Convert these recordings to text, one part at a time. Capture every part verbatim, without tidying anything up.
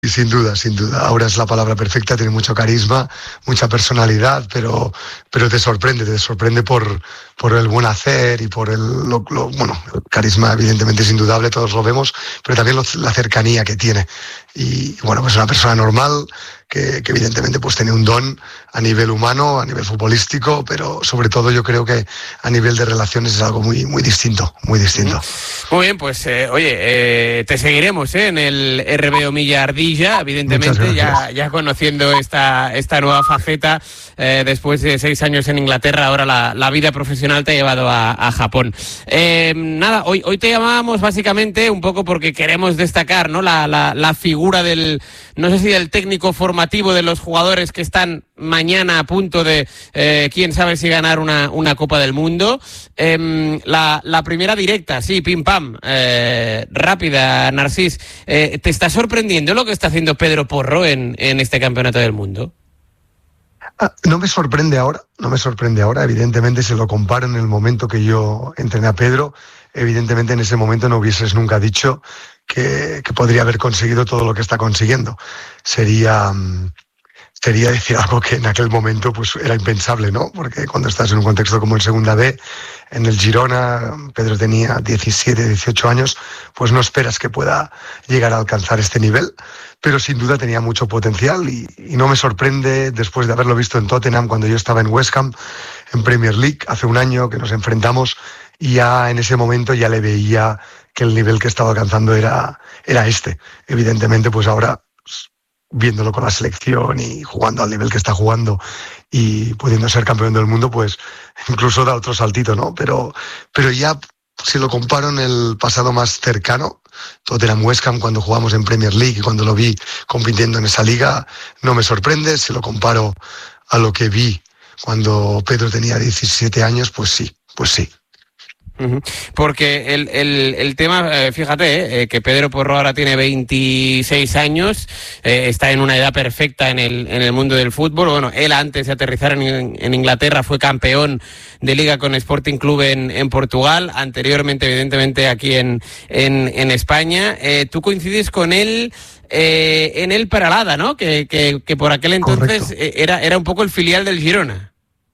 Y sin duda, sin duda. Ahora es la palabra perfecta, tiene mucho carisma, mucha personalidad, pero, pero te sorprende, te sorprende por, por el buen hacer y por el, lo, lo, bueno, el carisma evidentemente es indudable, todos lo vemos, pero también lo, la cercanía que tiene. Y bueno, pues una persona normal, que, que evidentemente pues tiene un don a nivel humano, a nivel futbolístico, pero sobre todo yo creo que a nivel de relaciones es algo muy, muy distinto, muy distinto. Muy bien, pues eh, oye, eh, te seguiremos eh, en el R B Omilla Ardilla, evidentemente, ya, ya conociendo esta, esta nueva faceta, eh, después de seis años en Inglaterra, ahora la, la vida profesional te ha llevado a, a Japón. Eh, nada, hoy, hoy te llamábamos básicamente un poco porque queremos destacar, ¿no? La, la, la figura del, no sé si del técnico formativo de los jugadores que están mañana a punto de, eh, quién sabe si ganar una, una Copa del Mundo. Eh, la, la primera directa, sí, pim pam, eh, rápida, Narcís. Eh, ¿Te está sorprendiendo lo que está haciendo Pedro Porro en, en este Campeonato del Mundo? Ah, no me sorprende ahora, no me sorprende ahora. Evidentemente, si lo comparo en el momento que yo entrené a Pedro, evidentemente en ese momento no hubieses nunca dicho que, que podría haber conseguido todo lo que está consiguiendo. Sería... Sería decir algo que en aquel momento pues era impensable, ¿no? Porque cuando estás en un contexto como el Segunda B, en el Girona, Pedro tenía diecisiete, dieciocho años, pues no esperas que pueda llegar a alcanzar este nivel, pero sin duda tenía mucho potencial y, y no me sorprende después de haberlo visto en Tottenham cuando yo estaba en West Ham, en Premier League, hace un año que nos enfrentamos y ya en ese momento ya le veía que el nivel que estaba alcanzando era, era este. Evidentemente, pues ahora... viéndolo con la selección y jugando al nivel que está jugando y pudiendo ser campeón del mundo, pues incluso da otro saltito, ¿no? Pero, pero ya, si lo comparo en el pasado más cercano, Tottenham West Ham, cuando jugamos en Premier League y cuando lo vi compitiendo en esa liga, no me sorprende. Si lo comparo a lo que vi cuando Pedro tenía diecisiete años, pues sí, pues sí. Porque el, el, el tema, eh, fíjate, eh, que Pedro Porro ahora tiene veintiséis años, eh, está en una edad perfecta en el, en el mundo del fútbol. Bueno, él antes de aterrizar en, en Inglaterra fue campeón de liga con Sporting Club en, en Portugal, anteriormente evidentemente aquí en, en, en España. Eh, tú coincides con él eh, en el Peralada, ¿no? Que, que, que por aquel entonces eh, era, era un poco el filial del Girona.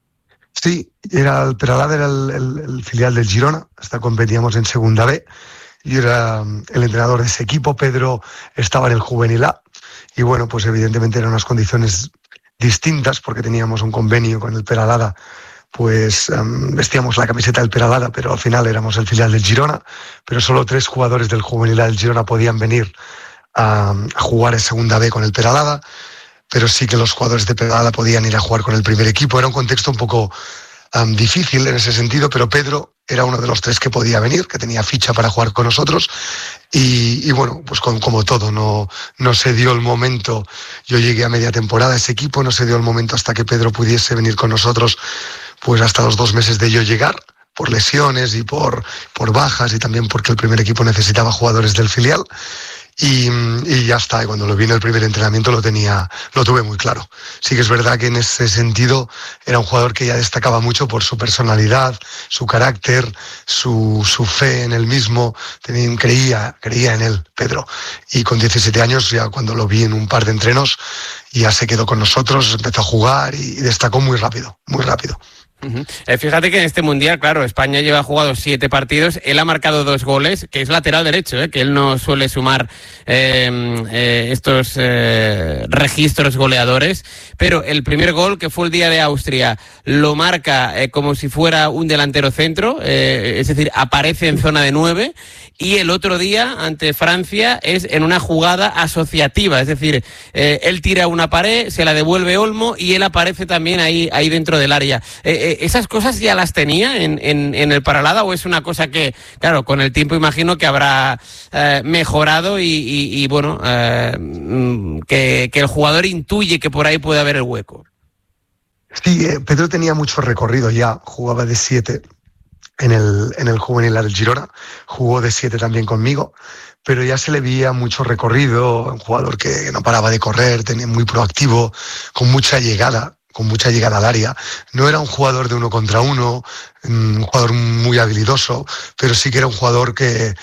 Sí, era el Peralada era el, el, el filial del Girona, hasta competíamos en Segunda B. Yo era el entrenador de ese equipo, Pedro estaba en el Juvenil A y bueno, pues evidentemente eran unas condiciones distintas porque teníamos un convenio con el Peralada, pues um, vestíamos la camiseta del Peralada, pero al final éramos el filial del Girona, pero solo tres jugadores del Juvenil A del Girona podían venir a, a jugar en Segunda B con el Peralada, pero sí que los jugadores de Peralada podían ir a jugar con el primer equipo. Era un contexto un poco um, difícil en ese sentido, pero Pedro era uno de los tres que podía venir, que tenía ficha para jugar con nosotros y, y bueno, pues con, como todo, no, no se dio el momento. Yo llegué a media temporada a ese equipo, no se dio el momento hasta que Pedro pudiese venir con nosotros, pues hasta los dos meses de yo llegar, por lesiones y por, por bajas y también porque el primer equipo necesitaba jugadores del filial. Y, y ya está, y cuando lo vi en el primer entrenamiento lo tenía, lo tuve muy claro. Sí que es verdad que en ese sentido era un jugador que ya destacaba mucho por su personalidad, su carácter, su, su fe en él mismo. Tenía, creía, creía en él, Pedro. Y con diecisiete años, ya cuando lo vi en un par de entrenos, ya se quedó con nosotros, empezó a jugar y, y destacó muy rápido, muy rápido. Uh-huh. Eh, fíjate que en este Mundial, claro, España lleva jugado siete partidos, él ha marcado dos goles, que es lateral derecho, eh, que él no suele sumar eh, eh, estos eh, registros goleadores, pero el primer gol, que fue el día de Austria, lo marca eh, como si fuera un delantero centro, eh, es decir, aparece en zona de nueve, y el otro día, ante Francia, es en una jugada asociativa, es decir, eh, él tira una pared, se la devuelve Olmo, y él aparece también ahí, ahí dentro del área. Eh, ¿Esas cosas ya las tenía en, en, en el Peralada o es una cosa que, claro, con el tiempo imagino que habrá eh, mejorado y, y, y bueno, eh, que, que el jugador intuye que por ahí puede haber el hueco? Sí, eh, Pedro tenía mucho recorrido ya, jugaba de siete en el, en el Juvenil del Girona, jugó de siete también conmigo, pero ya se le veía mucho recorrido, un jugador que no paraba de correr, tenía muy proactivo, con mucha llegada. con mucha llegada al área. No era un jugador de uno contra uno, un jugador muy habilidoso, pero sí que era un jugador que,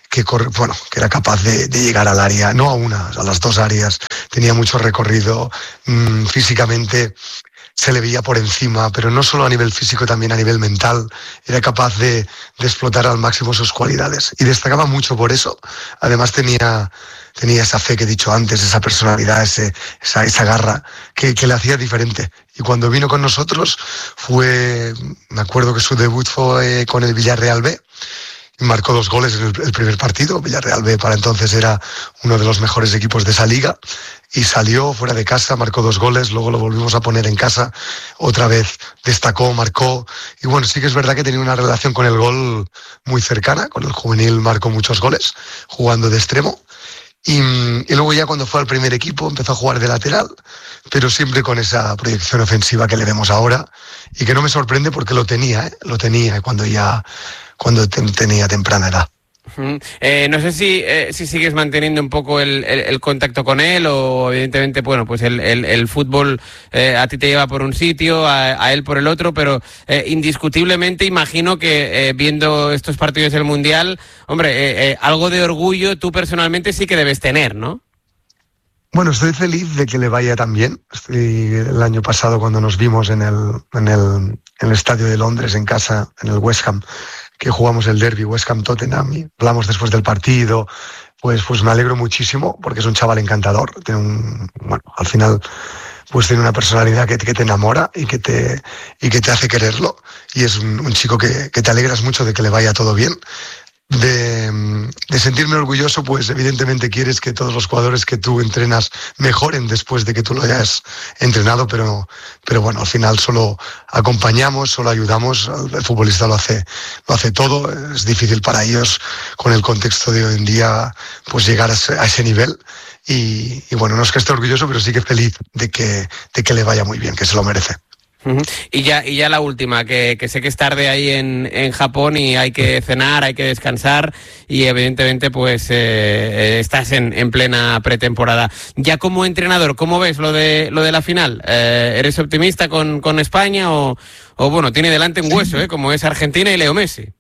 que, corre, bueno, que era capaz de, de llegar al área, no a una, a las dos áreas, tenía mucho recorrido, mmm, físicamente se le veía por encima, pero no solo a nivel físico, también a nivel mental, era capaz de, de explotar al máximo sus cualidades y destacaba mucho por eso. Además tenía, tenía esa fe que he dicho antes, esa personalidad, ese, esa, esa garra que, que le hacía diferente. Y cuando vino con nosotros fue, me acuerdo que su debut fue con el Villarreal B, marcó dos goles en el, el primer partido. Villarreal B para entonces era uno de los mejores equipos de esa liga y salió fuera de casa, marcó dos goles, luego lo volvimos a poner en casa, otra vez destacó, marcó, y bueno, sí que es verdad que tenía una relación con el gol muy cercana, con el juvenil marcó muchos goles, jugando de extremo, y, y luego ya cuando fue al primer equipo empezó a jugar de lateral, pero siempre con esa proyección ofensiva que le vemos ahora, y que no me sorprende porque lo tenía, ¿eh? lo tenía cuando ya cuando te, tenía temprana edad. Eh, no sé si, eh, si sigues manteniendo un poco el, el, el contacto con él o evidentemente, bueno, pues el, el, el fútbol eh, a ti te lleva por un sitio, a, a él por el otro, pero eh, indiscutiblemente imagino que eh, viendo estos partidos del Mundial, hombre, eh, eh, algo de orgullo tú personalmente sí que debes tener, ¿no? Bueno, estoy feliz de que le vaya tan bien. Estoy, el año pasado cuando nos vimos en el, en el, en el estadio de Londres, en casa, en el West Ham, que jugamos el derbi West Ham-Tottenham y hablamos después del partido, pues, pues me alegro muchísimo porque es un chaval encantador. Tiene un, bueno, al final pues tiene una personalidad que, que te enamora y que te, y que te hace quererlo. Y es un, un chico que, que te alegras mucho de que le vaya todo bien. De, de sentirme orgulloso, pues evidentemente quieres que todos los jugadores que tú entrenas mejoren después de que tú lo hayas entrenado, pero, pero bueno, al final solo acompañamos, solo ayudamos, el futbolista lo hace, lo hace todo, es difícil para ellos con el contexto de hoy en día pues llegar a ese, a ese nivel y, y bueno, no es que esté orgulloso, pero sí que feliz de que, de que le vaya muy bien, que se lo merece. Uh-huh. Y ya y ya la última, que, que sé que es tarde ahí en, en Japón y hay que cenar, hay que descansar y evidentemente pues eh, estás en, en plena pretemporada. Ya como entrenador, ¿cómo ves lo de lo de la final? Eh, ¿Eres optimista con, con España o, o bueno, tiene delante un hueso, eh, como es Argentina y Leo Messi?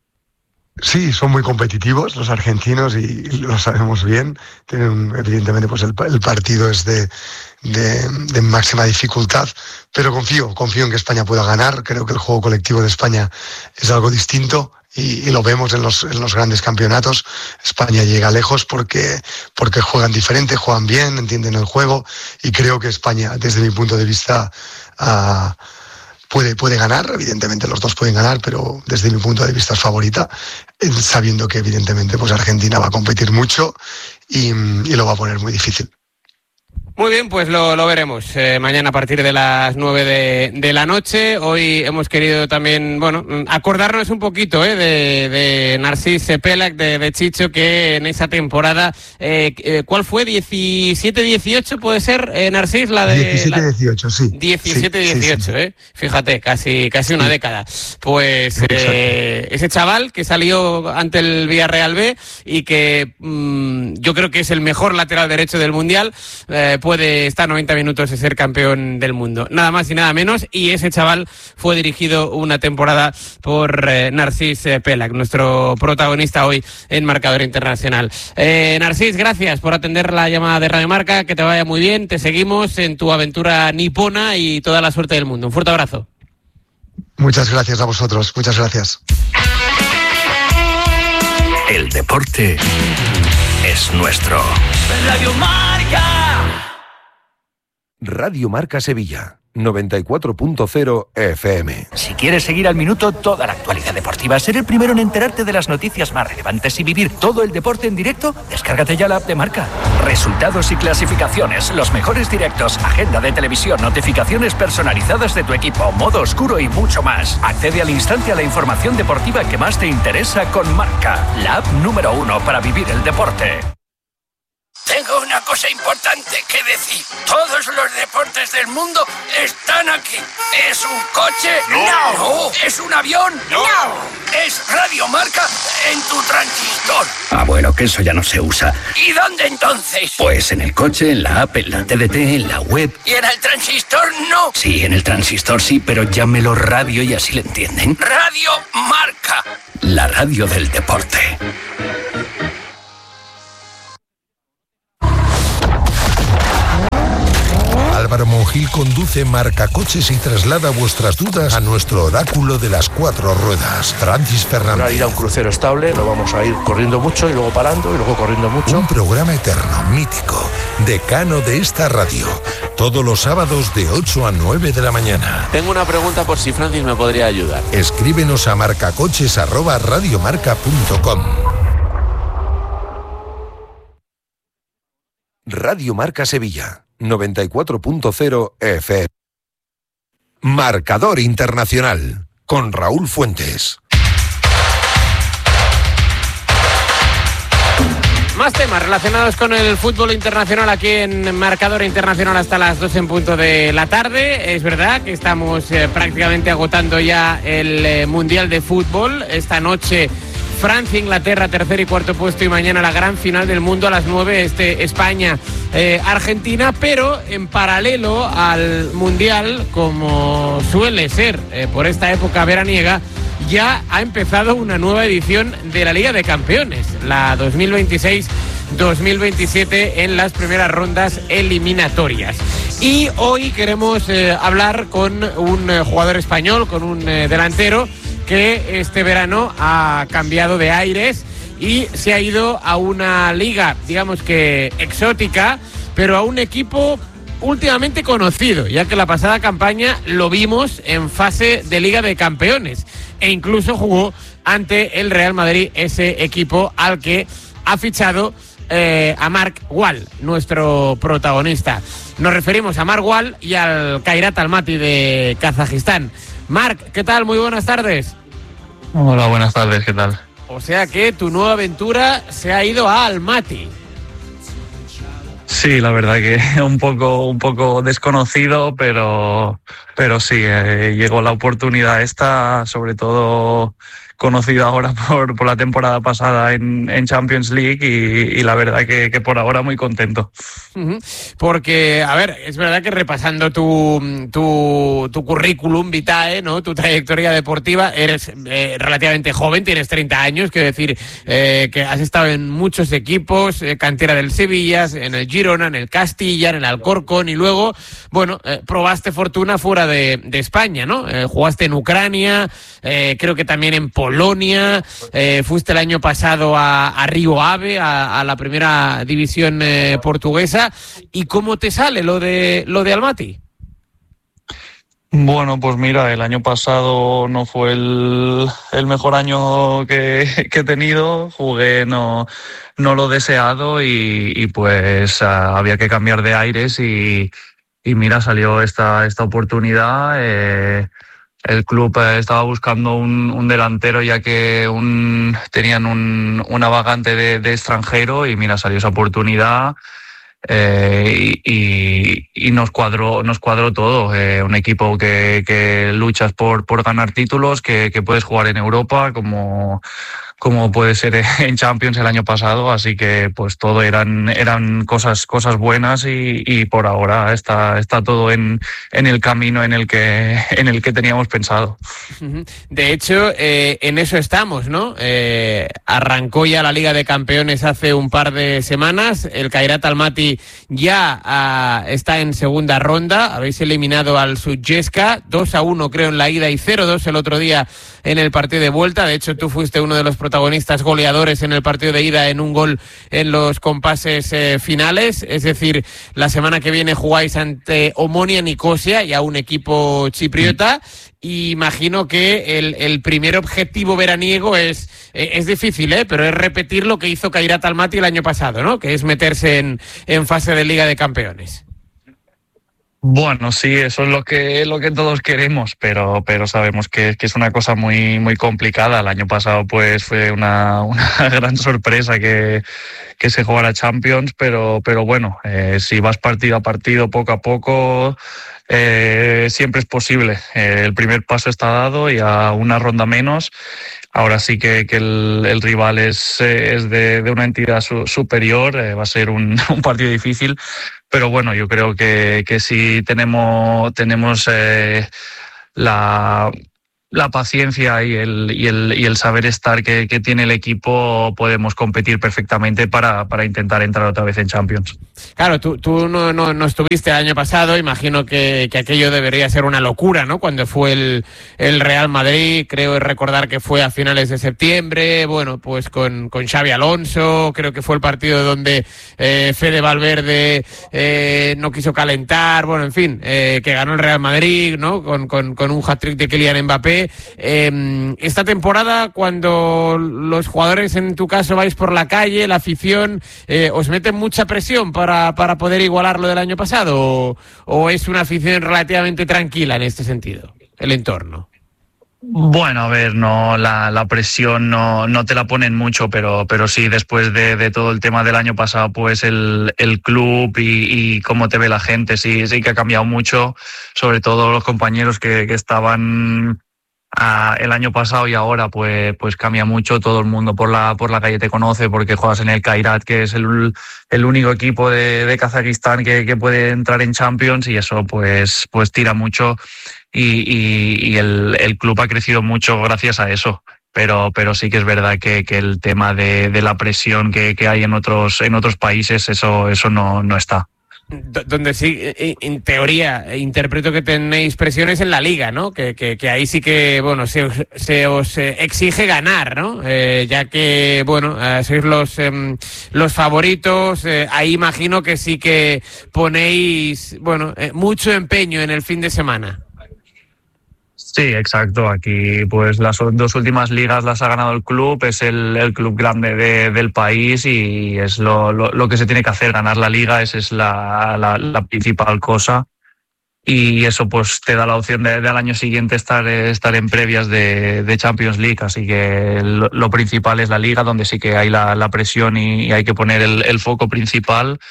Sí, son muy competitivos los argentinos y lo sabemos bien. Tienen, evidentemente, pues el, el partido es de, de, de máxima dificultad, pero confío, confío en que España pueda ganar. Creo que el juego colectivo de España es algo distinto y, y lo vemos en los, en los grandes campeonatos. España llega lejos porque, porque juegan diferente, juegan bien, entienden el juego y creo que España, desde mi punto de vista, uh, Puede, puede ganar, evidentemente los dos pueden ganar, pero desde mi punto de vista es favorita, sabiendo que evidentemente pues Argentina va a competir mucho y, y lo va a poner muy difícil. Muy bien, pues lo, lo veremos eh, mañana a partir de las nueve de, de la noche. Hoy hemos querido también, bueno, acordarnos un poquito eh, de, de Narcís Pelach, de, de Chicho, que en esa temporada, eh, eh, ¿cuál fue? ¿diecisiete dieciocho puede ser, eh, Narcís? La de diecisiete dieciocho, sí. diecisiete dieciocho, sí, sí, sí. ¿eh? Fíjate, casi, casi una sí. década. Pues eh, ese chaval que salió ante el Villarreal B y que mmm, yo creo que es el mejor lateral derecho del Mundial, eh, puede estar noventa minutos de ser campeón del mundo, nada más y nada menos, y ese chaval fue dirigido una temporada por eh, Narcís Pelach, nuestro protagonista hoy en Marcador Internacional. Eh, Narcís, gracias por atender la llamada de Radio Marca, que te vaya muy bien, te seguimos en tu aventura nipona y toda la suerte del mundo. Un fuerte abrazo. Muchas gracias a vosotros, muchas gracias. El deporte es nuestro. Radio Marca. Radio Marca Sevilla, noventa y cuatro punto cero F M. Si quieres seguir al minuto toda la actualidad deportiva, ser el primero en enterarte de las noticias más relevantes y vivir todo el deporte en directo, descárgate ya la app de Marca. Resultados y clasificaciones, los mejores directos, agenda de televisión, notificaciones personalizadas de tu equipo, modo oscuro y mucho más. Accede al instante a la información deportiva que más te interesa con Marca, la app número uno para vivir el deporte. Tengo una cosa importante que decir. Todos los deportes del mundo están aquí. ¿Es un coche? No. No. ¿Es un avión? No. ¿Es Radio Marca en tu transistor? Ah, bueno, que eso ya no se usa. ¿Y dónde entonces? Pues en el coche, en la app, en la T D T, en la web. ¿Y en el transistor no? Sí, en el transistor sí, pero llámelo radio y así le entienden. Radio Marca. La radio del deporte. Gil conduce Marcacoches y traslada vuestras dudas a nuestro oráculo de las cuatro ruedas, Francis Fernández. Para ir a un crucero estable, lo vamos a ir corriendo mucho y luego parando y luego corriendo mucho. Un programa eterno, mítico, decano de esta radio. Todos los sábados de ocho a nueve de la mañana. Tengo una pregunta por si Francis me podría ayudar. Escríbenos a marcacoches arroba radiomarca punto com. Radio Marca Sevilla, noventa y cuatro punto cero F M. Marcador Internacional, con Raúl Fuentes. Más temas relacionados con el fútbol internacional aquí en Marcador Internacional hasta las doce en punto de la tarde. Es verdad que estamos eh, prácticamente agotando ya el eh, Mundial de Fútbol. Esta noche Francia, Inglaterra, tercer y cuarto puesto, y mañana la gran final del mundo a las nueve, este, España, eh, Argentina, pero en paralelo al Mundial, como suele ser eh, por esta época veraniega, ya ha empezado una nueva edición de la Liga de Campeones, la dos mil veintiséis dos mil veintisiete, en las primeras rondas eliminatorias. Y hoy queremos eh, hablar con un eh, jugador español, con un eh, delantero que este verano ha cambiado de aires y se ha ido a una liga, digamos que exótica, pero a un equipo últimamente conocido, ya que la pasada campaña lo vimos en fase de Liga de Campeones e incluso jugó ante el Real Madrid, ese equipo al que ha fichado eh, a Marc Wall, nuestro protagonista. Nos referimos a Marc Wall y al Kairat Almaty de Kazajistán. Marc, ¿qué tal? Muy buenas tardes. Hola, buenas tardes, ¿qué tal? O sea que tu nueva aventura se ha ido a Almaty. Sí, la verdad que un poco, un poco desconocido, pero, pero sí, eh, llegó la oportunidad esta, sobre todo conocido ahora por, por la temporada pasada en, en Champions League y, y la verdad que, que por ahora muy contento. Porque, a ver, es verdad que repasando tu, tu, tu currículum vitae, ¿no? Tu trayectoria deportiva, eres eh, relativamente joven, tienes treinta años, quiero decir eh, que has estado en muchos equipos, eh, cantera del Sevilla, en el Girona, en el Castilla, en el Alcorcón, y luego, bueno, eh, probaste fortuna fuera de, de España, ¿no? Eh, jugaste en Ucrania, eh, creo que también en Polonia, eh, fuiste el año pasado a, a Río Ave, a, a la primera división eh, portuguesa. ¿Y cómo te sale lo de lo de Almaty? Bueno, pues mira, el año pasado no fue el, el mejor año que, que he tenido, jugué no, no lo deseado y, y pues uh, había que cambiar de aires y, y mira, salió esta, esta oportunidad. Eh, el club eh, estaba buscando un, un delantero ya que un, tenían un, una vacante de, de extranjero y mira, salió esa oportunidad. Eh, y, y, y nos cuadró nos cuadró todo, eh, un equipo que, que luchas por, por ganar títulos, que, que puedes jugar en Europa como, como puede ser en Champions el año pasado, así que pues todo eran eran cosas cosas buenas y, y por ahora está está todo en, en el camino en el que en el que teníamos pensado. De hecho, eh, en eso estamos, ¿no? Eh, arrancó ya la Liga de Campeones hace un par de semanas, el Kairat Almaty ya ah, está en segunda ronda, habéis eliminado al Sutjeska, dos a uno creo en la ida y cero dos el otro día en el partido de vuelta. De hecho, tú fuiste uno de los protagonistas goleadores en el partido de ida en un gol en los compases eh, finales. Es decir, la semana que viene jugáis ante Omonia Nicosia, ya un equipo chipriota. Y imagino que el, el primer objetivo veraniego es, eh, es difícil, ¿eh? Pero es repetir lo que hizo Kairat Almaty el año pasado, ¿no? Que es meterse en, en fase de Liga de Campeones. Bueno, sí, eso es lo que lo que todos queremos, pero pero sabemos que, que es una cosa muy muy complicada. El año pasado pues fue una, una gran sorpresa que, que se jugara Champions, pero pero bueno, eh, si vas partido a partido, poco a poco, eh, siempre es posible. Eh, el primer paso está dado y a una ronda menos. Ahora sí que, que el, el rival es, es de, de una entidad su, superior, eh, va a ser un, un partido difícil, pero bueno, yo creo que, que si tenemos, tenemos eh, la, la paciencia y el, y el, y el saber estar que, que tiene el equipo, podemos competir perfectamente para, para intentar entrar otra vez en Champions. Claro, tú, tú no, no, no estuviste el año pasado, imagino que, que aquello debería ser una locura, ¿no? Cuando fue el, el Real Madrid, creo recordar que fue a finales de septiembre, bueno, pues con, con Xavi Alonso, creo que fue el partido donde eh, Fede Valverde eh, no quiso calentar, bueno, en fin, eh, que ganó el Real Madrid, ¿no? Con, con, con un hat-trick de Kylian Mbappé. Eh, esta temporada, cuando los jugadores, en tu caso, vais por la calle, la afición, eh, ¿os meten mucha presión para, para poder igualar lo del año pasado? ¿O, o es una afición relativamente tranquila en este sentido, el entorno? Bueno, a ver, no la, la presión no, no te la ponen mucho, pero, pero sí, después de, de todo el tema del año pasado, pues el, el club y, y cómo te ve la gente, sí, sí que ha cambiado mucho, sobre todo los compañeros que, que estaban Uh, el año pasado y ahora pues pues cambia mucho. Todo el mundo por la por la calle te conoce porque juegas en el Kairat, que es el, el único equipo de, de Kazajistán que, que puede entrar en Champions, y eso pues pues tira mucho y, y, y el, el club ha crecido mucho gracias a eso. Pero, pero sí que es verdad que, que el tema de, de la presión que, que hay en otros en otros países, eso eso no, no está. Donde sí, en teoría, interpreto que tenéis presiones en la Liga, ¿no? Que, que, que ahí sí que, bueno, se os, se os exige ganar, ¿no? Eh, ya que, bueno, eh, sois los, eh, los favoritos, eh, ahí imagino que sí que ponéis, bueno, eh, mucho empeño en el fin de semana. Sí, exacto. Aquí pues las dos últimas ligas las ha ganado el club, es el, el club grande de, del país y es lo, lo, lo que se tiene que hacer, ganar la liga, esa es la, la, la principal cosa. Y eso pues te da la opción de, de al año siguiente estar, estar en previas de, de Champions League, así que lo, lo principal es la liga, donde sí que hay la, la presión y, y hay que poner el, el foco principal.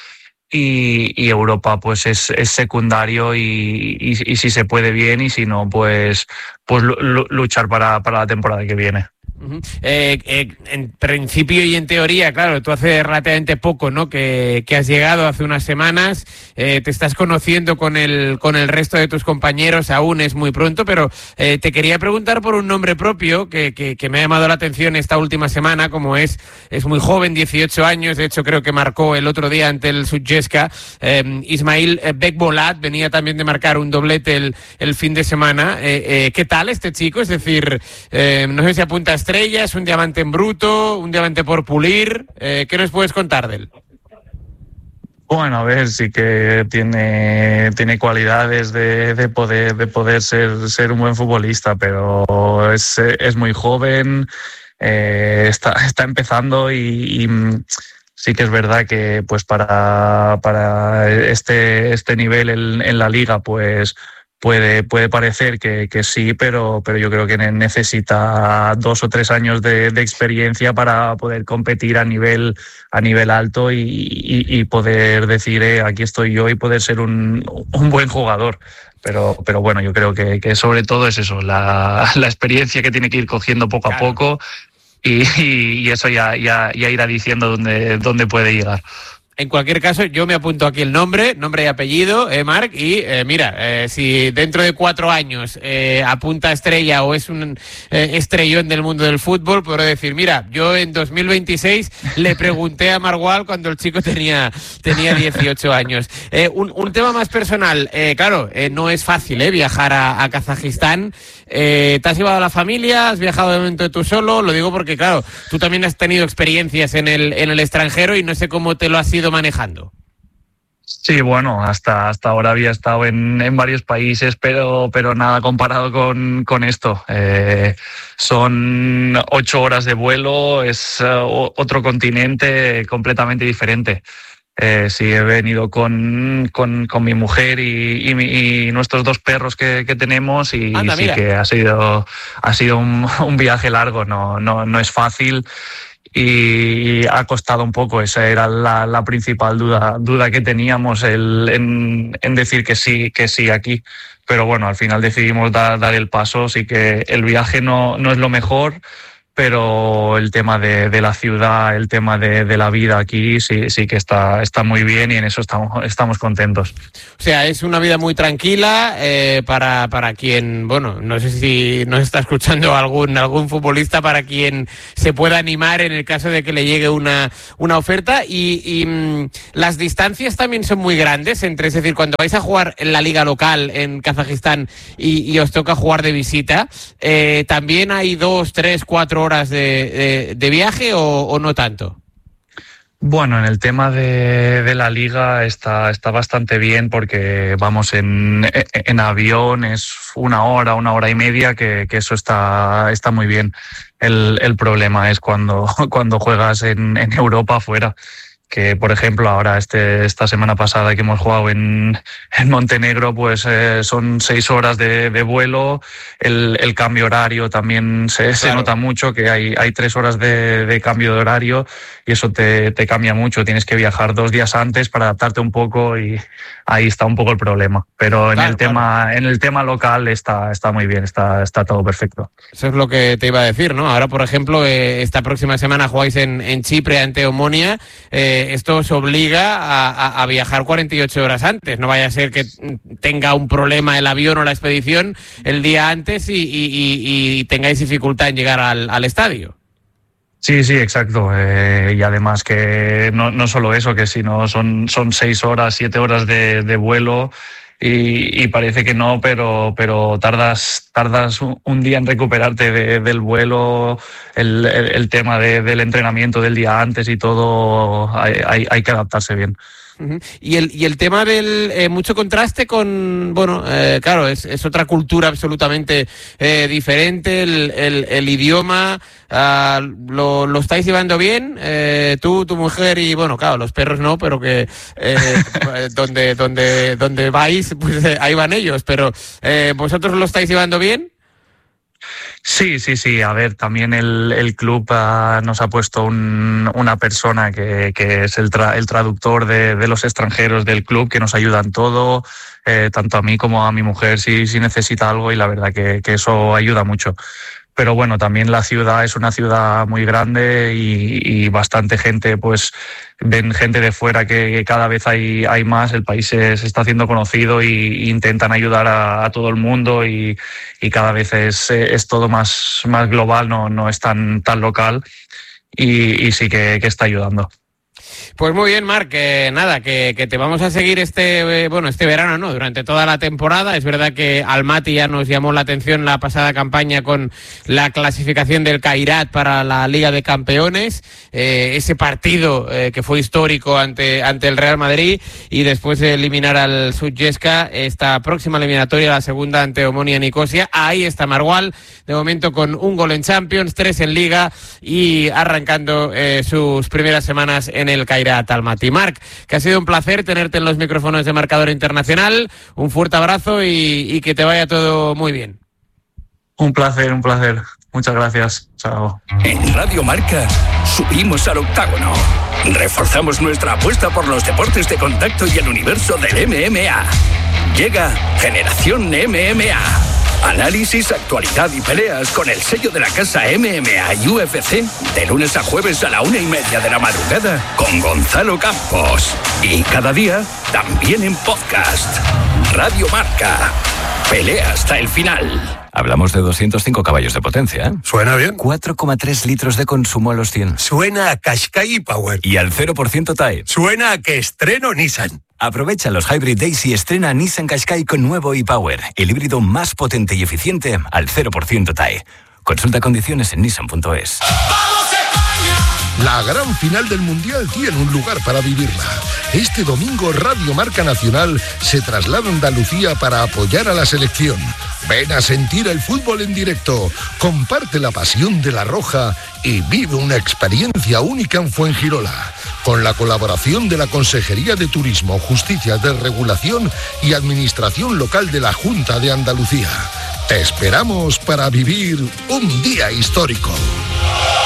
Y, y Europa pues es, es secundario y, y, y si se puede bien, y si no pues, pues luchar para, para la temporada que viene. Uh-huh. Eh, eh, en principio y en teoría, claro, tú hace relativamente poco, ¿no? Que, que has llegado hace unas semanas, eh, te estás conociendo con el con el resto de tus compañeros, aún es muy pronto, pero eh, te quería preguntar por un nombre propio que, que, que me ha llamado la atención esta última semana, como es es muy joven, dieciocho años, de hecho creo que marcó el otro día ante el Sutjeska, eh, Ismail Bekbolat, venía también de marcar un doblete el, el fin de semana. Eh, eh, ¿qué tal este chico? Es decir, eh, no sé si apunta a estrella, es un diamante en bruto, un diamante por pulir. Eh, ¿Qué nos puedes contar de él? Bueno, a ver, sí que tiene, tiene cualidades de, de poder, de poder ser, ser un buen futbolista, pero es, es muy joven, eh, está, está empezando y, y sí que es verdad que pues para, para este, este nivel en, en la liga pues Puede, puede parecer que, que sí, pero, pero yo creo que necesita dos o tres años de, de experiencia para poder competir a nivel, a nivel alto y, y, y poder decir eh, aquí estoy yo y poder ser un, un buen jugador. Pero, pero bueno, yo creo que, que sobre todo es eso, la, la experiencia que tiene que ir cogiendo poco claro. a poco y, y, y eso ya, ya, ya irá diciendo dónde, dónde puede llegar. En cualquier caso, yo me apunto aquí el nombre, nombre y apellido, eh, Marc, y eh, mira, eh, si dentro de cuatro años eh, apunta a estrella o es un eh, estrellón del mundo del fútbol, podré decir, mira, yo en dos mil veintiséis le pregunté a Margual cuando el chico tenía, tenía dieciocho años. Eh, un, un tema más personal, eh, claro, eh, no es fácil eh, viajar a, a Kazajistán. Eh, ¿Te has llevado a la familia? ¿Has viajado de momento tú solo? Lo digo porque, claro, tú también has tenido experiencias en el, en el extranjero y no sé cómo te lo has ido manejando. Sí, bueno, hasta, hasta ahora había estado en, en varios países, pero, pero nada comparado con, con esto. Eh, son ocho horas de vuelo, es uh, otro continente completamente diferente. Eh, sí, he venido con, con, con mi mujer y, y, mi, y nuestros dos perros que, que tenemos y Anda, sí mira. que ha sido, ha sido un, un viaje largo, no, no, no es fácil y ha costado un poco. Esa era la, la principal duda, duda que teníamos el, en, en decir que sí, que sí aquí. Pero bueno, al final decidimos dar, dar el paso, sí que el viaje no, no es lo mejor, pero el tema de, de la ciudad, el tema de, de la vida aquí sí, sí que está, está muy bien y en eso estamos, estamos contentos. O sea, es una vida muy tranquila eh, para, para quien, bueno, no sé si nos está escuchando algún, algún futbolista para quien se pueda animar en el caso de que le llegue una, una oferta y, y mmm, las distancias también son muy grandes, entre, es decir, cuando vais a jugar en la liga local en Kazajistán y, y os toca jugar de visita, eh, ¿también hay dos, tres, cuatro horas horas de, de, de viaje o, o no tanto? Bueno, en el tema de, de la liga está, está bastante bien porque vamos en, en avión, es una hora, una hora y media, que, que eso está, está muy bien. El, el problema es cuando, cuando juegas en, en Europa fuera. Que, por ejemplo, ahora este, esta semana pasada que hemos jugado en, en Montenegro, pues eh, son seis horas de, de vuelo, el, el cambio horario también se, claro. se nota mucho, que hay, hay tres horas de, de cambio de horario y eso te, te cambia mucho, tienes que viajar dos días antes para adaptarte un poco y ahí está un poco el problema. Pero en claro, el tema, claro. en el tema local está, está muy bien, está, está todo perfecto. Eso es lo que te iba a decir, ¿no? Ahora, por ejemplo, eh, esta próxima semana jugáis en, en Chipre ante Omonia. Eh, esto os obliga a, a, a viajar cuarenta y ocho horas antes. No vaya a ser que tenga un problema el avión o la expedición el día antes y, y, y, y tengáis dificultad en llegar al, al estadio. Sí, sí, exacto. Eh, y además que no, no solo eso, que sino son, son seis horas, siete horas de, de vuelo y, y parece que no, pero, pero tardas, tardas un día en recuperarte de, del vuelo, el, el, el tema de, del entrenamiento del día antes y todo, hay, hay, hay que adaptarse bien. Uh-huh. Y el y el tema del eh, mucho contraste con, bueno, eh, claro, es, es otra cultura absolutamente eh, diferente, el, el, el idioma, uh, lo, lo estáis llevando bien, eh, tú, tu mujer y, bueno, claro, los perros no, pero que eh, donde, donde, donde vais, pues eh, ahí van ellos, pero eh, ¿vosotros lo estáis llevando bien? Sí, sí, sí. A ver, también el, el club uh, nos ha puesto un, una persona que, que es el, tra, el traductor de, de los extranjeros del club, que nos ayuda en todo, eh, tanto a mí como a mi mujer si, si necesita algo, y la verdad que, que eso ayuda mucho. Pero bueno, también la ciudad es una ciudad muy grande y, y bastante gente, pues ven gente de fuera que, que cada vez hay, hay más, el país se, se está haciendo conocido y, y intentan ayudar a, a todo el mundo y, y cada vez es, es todo más, más global, no, no es tan, tan local y, y sí que, que está ayudando. Pues muy bien, Marc, que nada, que, que te vamos a seguir este, eh, bueno, este verano, ¿no? Durante toda la temporada. Es verdad que Almaty ya nos llamó la atención la pasada campaña con la clasificación del Kairat para la Liga de Campeones, eh, ese partido eh, que fue histórico ante, ante el Real Madrid, y después de eliminar al Sutjeska, esta próxima eliminatoria, la segunda ante Omonia Nicosia. Ahí está Marwal, de momento con un gol en Champions, tres en Liga y arrancando eh, sus primeras semanas en el Kairat Almaty. Marc, que ha sido un placer tenerte en los micrófonos de Marcador Internacional. Un fuerte abrazo y, y que te vaya todo muy bien. Un placer, un placer. Muchas gracias. Chao. En Radio Marca subimos al octágono. Reforzamos nuestra apuesta por los deportes de contacto y el universo del M M A. Llega Generación M M A. Análisis, actualidad y peleas con el sello de la casa M M A y U F C de lunes a jueves a la una y media de la madrugada con Gonzalo Campos. Y cada día también en podcast. Radio Marca. Pelea hasta el final. Hablamos de doscientos cinco caballos de potencia, ¿eh? Suena bien. cuatro coma tres litros de consumo a los cien. Suena a Qashqai y Power. Y al cero por ciento T A E. Suena a que estreno Nissan. Aprovecha los Hybrid Days y estrena Nissan Qashqai con nuevo e-Power, el híbrido más potente y eficiente al cero por ciento T A E. Consulta condiciones en nissan punto es. La gran final del Mundial tiene un lugar para vivirla. Este domingo Radio Marca Nacional se traslada a Andalucía para apoyar a la selección. Ven a sentir el fútbol en directo, comparte la pasión de la Roja y vive una experiencia única en Fuengirola, con la colaboración de la Consejería de Turismo, Justicia de Regulación y Administración Local de la Junta de Andalucía. Te esperamos para vivir un día histórico.